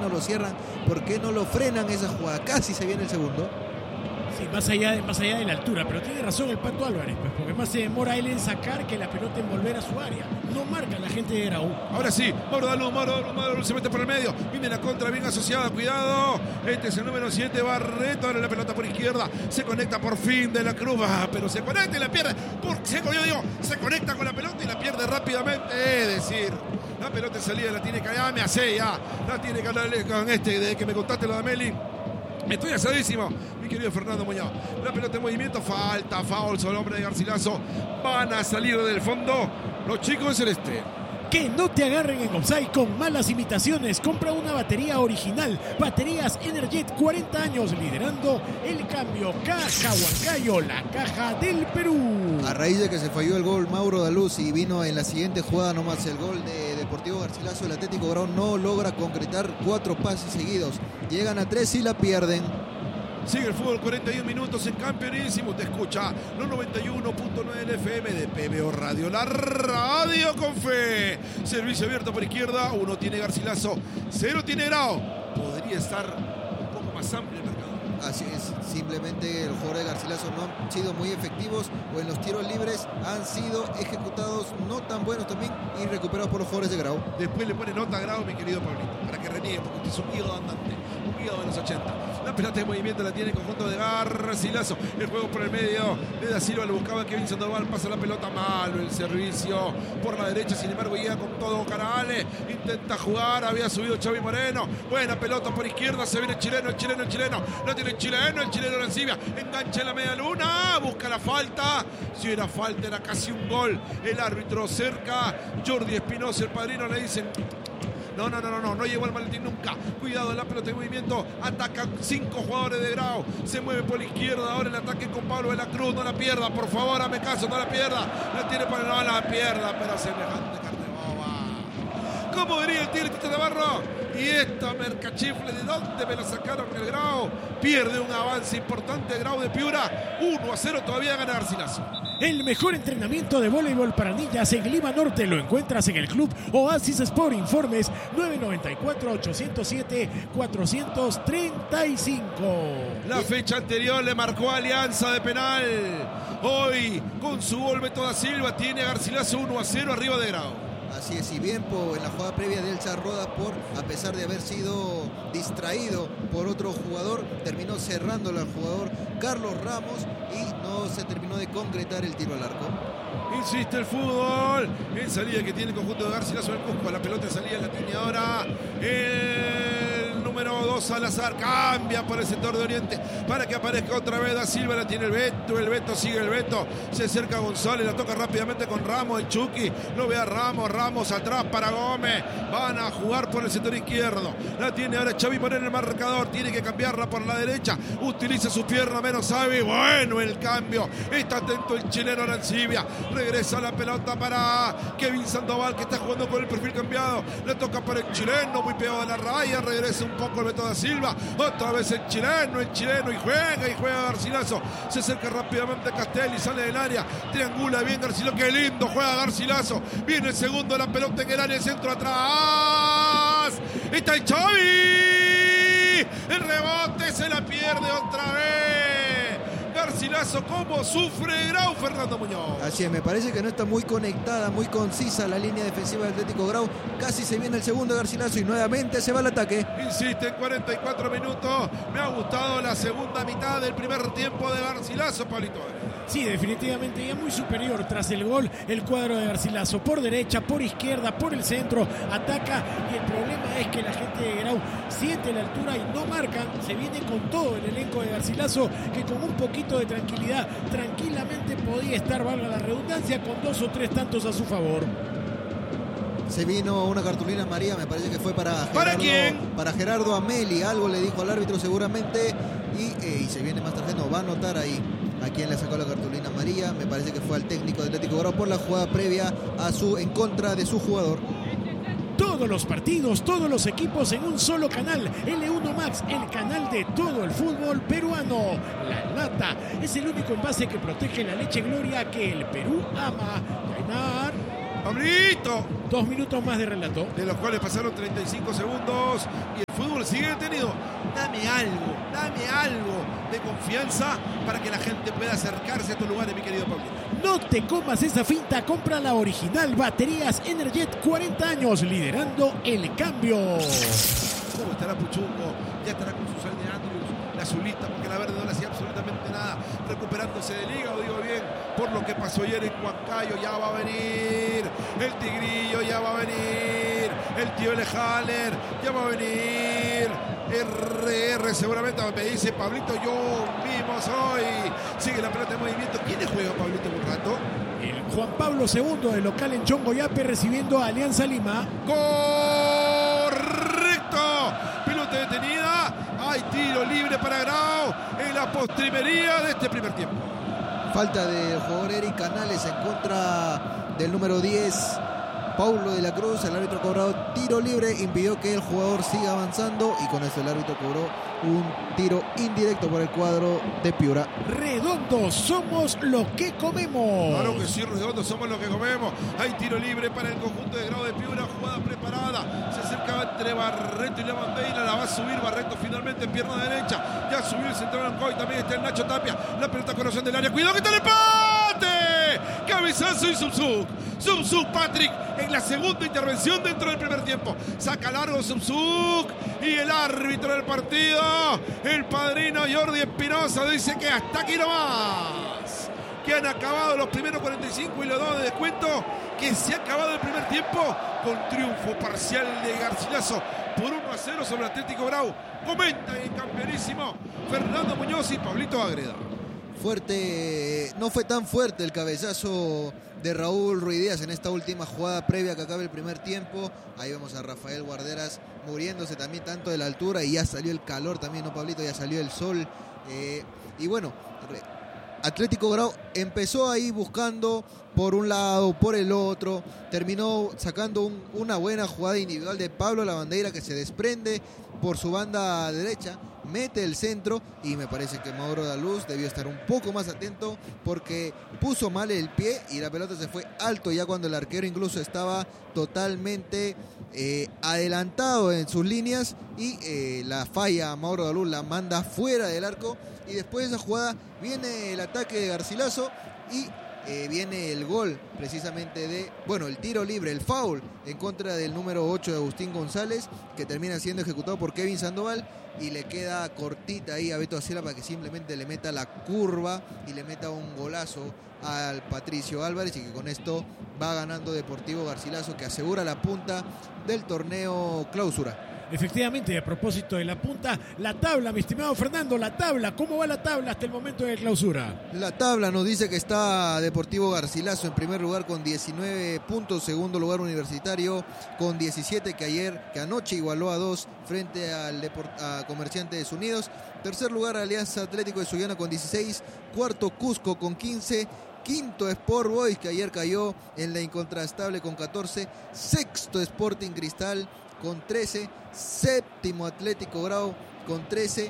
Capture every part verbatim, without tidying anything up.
no lo cierran? ¿Por qué no lo frenan esa jugada? Casi se viene el segundo. Sí, más allá, de, más allá de la altura, pero tiene razón el Pato Álvarez, pues, porque más se demora él en sacar que la pelota en volver a su área. No marca la gente de Grau. Ahora sí, Mauro Daluz, Mauro Daluz, Mauro Daluz se mete por el medio. Viene la contra, bien asociada, cuidado. Este es el número siete, Barreto. Ahora la pelota por izquierda. Se conecta por fin de la Cruz, ah, pero se conecta y la pierde. Por, se, yo digo, se conecta con la pelota y la pierde rápidamente. Es decir, la pelota en salida la tiene que ya me hace ya. La tiene que hablar con este, de que me contaste lo de Meli. Estoy asadísimo, mi querido Fernando Muñoz. La pelota en movimiento, falta, foul sobre el hombre de Garcilaso. Van a salir del fondo los chicos de Celeste. Que no te agarren en offside con malas imitaciones. Compra una batería original. Baterías Energet, cuarenta años liderando el cambio. Caja Huancayo, la caja del Perú. A raíz de que se falló el gol Mauro Daluz y vino en la siguiente jugada nomás el gol de Deportivo Garcilaso, el Atlético Grau no logra concretar cuatro pases seguidos. Llegan a tres y la pierden. Sigue el fútbol, cuarenta y un minutos en Campeonísimo. Te escucha los noventa y uno punto nueve del F M de P B O Radio, la radio con fe. Servicio abierto por izquierda, uno tiene Garcilaso, cero tiene Grau. Podría estar un poco más amplio el mercado. Así es, simplemente los jugadores de Garcilaso no han sido muy efectivos o en los tiros libres han sido ejecutados no tan buenos también y recuperados por los jugadores de Grau. Después le pone nota a Grau, mi querido Pablito, para que reniegue, porque usted es un ídolo andante, un ídolo de los ochenta. La pelota de movimiento la tiene el conjunto de Garcilaso. El juego por el medio de Da Silva, lo buscaba Kevin Sandoval, pasa la pelota malo, el servicio por la derecha, sin embargo llega con todo Carale, intenta jugar, había subido Xavi Moreno, buena pelota por izquierda, se viene el chileno, el chileno, el chileno, no tiene el chileno, el chileno Arancibia, engancha en la media luna, busca la falta, si era falta era casi un gol, el árbitro cerca, Jordi Espinosa, el padrino, le dicen... No, no, no, no, no, no llegó al maletín nunca. Cuidado en la pelota de movimiento. Atacan cinco jugadores de Grau. Se mueve por la izquierda. Ahora el ataque con Pablo de la Cruz. No la pierda, por favor, hazme caso, no la pierda. La tiene para no la pierda, pero semejante carne boba. ¿Cómo diría el Tigre Tito Navarro? Y esta mercachifle, ¿de dónde me la sacaron el Grau? Pierde un avance importante Grau de Piura. uno a cero todavía gana Garcilaso. El mejor entrenamiento de voleibol para niñas en Lima Norte lo encuentras en el Club Oasis Sport. Informes nueve nueve cuatro, ocho cero siete, cuatro tres cinco. La fecha anterior le marcó Alianza de penal. Hoy, con su gol Beto da Silva, tiene a Garcilaso uno a cero arriba de Grau. Así es, y bien por, en la jugada previa de Elsa Roda, por, a pesar de haber sido distraído por otro jugador, terminó cerrándola al jugador Carlos Ramos y no se terminó de concretar el tiro al arco. Insiste el fútbol en salida que tiene el conjunto de Garcilaso en el Cusco. La pelota en salida la tiene ahora el número dos Salazar. Cambia por el sector de Oriente para que aparezca otra vez Da Silva. La tiene el Beto, el Beto sigue el Beto. Se acerca González, la toca rápidamente con Ramos, el Chucky. Lo ve a Ramos, Ramos atrás para Gómez. Van a jugar por el sector izquierdo. La tiene ahora Xavi Moreno, el marcador. Tiene que cambiarla por la derecha. Utiliza su pierna menos Xavi. Bueno el cambio. Está atento el chileno Arancibia. Regresa la pelota para Kevin Sandoval, que está jugando con el perfil cambiado. Le toca para el chileno, muy pegado a la raya. Regresa un poco el Beto da Silva. Otra vez el chileno, el chileno. Y juega, y juega Garcilaso. Se acerca rápidamente Castelli, sale del área. Triangula bien Garcilaso. Qué lindo juega Garcilaso. Viene el segundo, la pelota en el área, el centro atrás. Está el Xavi. El rebote se la pierde otra vez. Garcilaso, cómo sufre Grau, Fernando Muñoz. Así es, me parece que no está muy conectada, muy concisa la línea defensiva del Atlético Grau. Casi se viene el segundo de Garcilaso y nuevamente se va al ataque. Insiste en cuarenta y cuatro minutos. Me ha gustado la segunda mitad del primer tiempo de Garcilaso, Pablito. Sí, definitivamente ya muy superior tras el gol el cuadro de Garcilaso. Por derecha, por izquierda, por el centro, ataca y el problema es que la gente de Grau siente la altura y no marcan. Se viene con todo el elenco de Garcilaso, que con un poquito de tranquilidad, tranquilamente podía estar, valga la redundancia, con dos o tres tantos a su favor. Se vino una cartulina María, me parece que fue para Gerardo, ¿Para quién? Para Gerardo Ameli, algo le dijo al árbitro seguramente y, eh, y se viene más tarjeta, no va a anotar ahí a quien le sacó la cartulina María. Me parece que fue al técnico de Atlético Grau por la jugada previa a su en contra de su jugador. Todos los partidos, todos los equipos en un solo canal. L uno Max, el canal de todo el fútbol peruano. La Lata es el único envase que protege la leche Gloria que el Perú ama. Neymar. ¡Pablito! Dos minutos más de relato. De los cuales pasaron treinta y cinco segundos y el fútbol sigue detenido. Dame algo, dame algo de confianza para que la gente pueda acercarse a estos lugares, mi querido Pablito. No te comas esa finta, compra la original. Baterías Energet, cuarenta años liderando el cambio. ¿Cómo estará Puchungo? Ya estará con su sal de Andrews, la azulita, porque la verde no le hacía absolutamente nada, recuperándose del hígado, digo bien, por lo que pasó ayer en Huancayo. Ya va a venir el Tigrillo, ya va a venir el tío Lejaler, ya va a venir R R, seguramente me dice Pablito, yo mismo soy. Sigue la pelota en movimiento. ¿Quiénes juegan, Pablito, un rato? El Juan Pablo segundo, de local en Chongoyape, recibiendo a Alianza Lima. ¡Correcto! Pelota detenida. Hay tiro libre para Grau en la postrimería de este primer tiempo. Falta del jugador Eric Canales en contra del número diez, Paulo de la Cruz. El árbitro ha cobrado tiro libre, impidió que el jugador siga avanzando y con esto el árbitro cobró un tiro indirecto por el cuadro de Piura. Redondo, somos lo que comemos. Claro que sí, Redondo, somos lo que comemos. Hay tiro libre para el conjunto de Grau de Piura, jugada preparada. Se acerca entre Barreto y la bandeira, la va a subir Barreto finalmente en pierna derecha. Ya subió el central Ancoy, también está el Nacho Tapia. La pelota corazón del área, cuidado que está el empate. Cabezazo y Subsuk. Subsuk Patrick en la segunda intervención dentro del primer tiempo. Saca largo Subsuk y el árbitro del partido, el padrino Jordi Espinosa, dice que hasta aquí nomás. Que han acabado los primeros cuarenta y cinco y los dos de descuento. Que se ha acabado el primer tiempo con triunfo parcial de Garcilaso por uno a cero sobre Atlético Grau. Comenta en campeonísimo Fernando Muñoz y Pablito Agreda. Fuerte, no fue tan fuerte el cabezazo de Raúl Ruiz Díaz en esta última jugada previa a que acabe el primer tiempo. Ahí vemos a Rafael Guarderas muriéndose también tanto de la altura y ya salió el calor también, ¿no, Pablito? Ya salió el sol. Eh, y bueno, Atlético Grau empezó ahí buscando por un lado, por el otro, terminó sacando un, una buena jugada individual de Pablo Lavandeira, que se desprende por su banda derecha, mete el centro y me parece que Mauro Daluz debió estar un poco más atento porque puso mal el pie y la pelota se fue alto ya cuando el arquero incluso estaba totalmente eh, adelantado en sus líneas y eh, la falla a Mauro Daluz, la manda fuera del arco y después de esa jugada viene el ataque de Garcilaso y Eh, viene el gol precisamente de, bueno, el tiro libre, el foul en contra del número ocho de Agustín González, que termina siendo ejecutado por Kevin Sandoval y le queda cortita ahí a Beto Acela para que simplemente le meta la curva y le meta un golazo al Patricio Álvarez y que con esto va ganando Deportivo Garcilaso, que asegura la punta del torneo Clausura. Efectivamente, a propósito de la punta, la tabla, mi estimado Fernando, la tabla, ¿cómo va la tabla hasta el momento de Clausura? La tabla nos dice que está Deportivo Garcilaso en primer lugar con diecinueve puntos, segundo lugar Universitario con diecisiete, que ayer, que anoche igualó a dos frente al Deport- a Comerciantes Unidos, tercer lugar Alianza Atlético de Sullana con dieciséis, cuarto Cusco con quince, quinto Sport Boys, que ayer cayó en la incontrastable con catorce, sexto Sporting Cristal con trece, séptimo Atlético Grau con trece,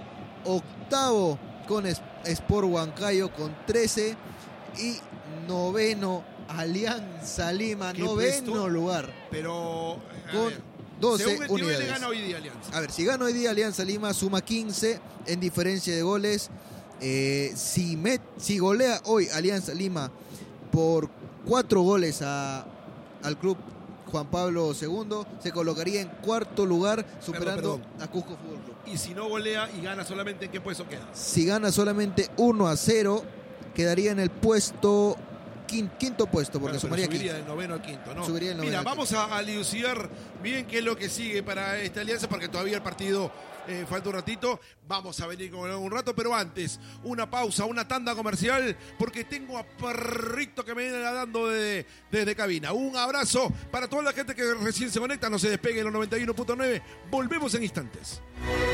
octavo con Sport Huancayo con trece y noveno Alianza Lima, noveno puesto? lugar. Pero con ver, doce según unidades. le gana hoy día Alianza. A ver, si gana hoy día Alianza Lima suma quince en diferencia de goles. Eh, si, met, si golea hoy Alianza Lima por cuatro goles a, al club Juan Pablo segundo, se colocaría en cuarto lugar, superando perdón, perdón. a Cusco Fútbol Club. Y si no golea y gana solamente, ¿en qué puesto queda? Si gana solamente uno a cero, quedaría en el puesto quinto, quinto puesto, porque bueno, sumaría subiría quinto. del noveno al quinto, ¿no? Subiría del noveno Mira, al vamos quinto. a, a dilucidar bien qué es lo que sigue para esta alianza, porque todavía el partido eh, falta un ratito. Vamos a venir con un rato, pero antes, una pausa, una tanda comercial, porque tengo a Perrito que me viene dando desde, desde cabina. Un abrazo para toda la gente que recién se conecta, no se despegue en los noventa y uno punto nueve. Volvemos en instantes.